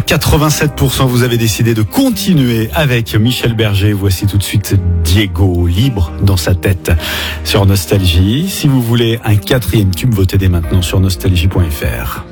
87%, vous avez décidé de continuer avec Michel Berger. Voici tout de suite Diego, libre dans sa tête sur Nostalgie. Si vous voulez un 4e tube, votez dès maintenant sur nostalgie.fr.